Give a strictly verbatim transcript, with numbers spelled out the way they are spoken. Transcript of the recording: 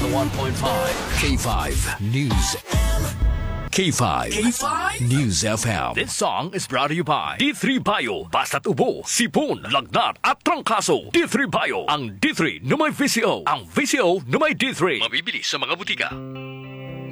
one oh one point five K five News. K five. K five News F M. This song is brought to you by D three Bio. Basta't ubo, sipon, lagnat at trangkaso. D three Bio. Ang D three na may V C O. Ang V C O na may D three. Mabibili sa mga butika.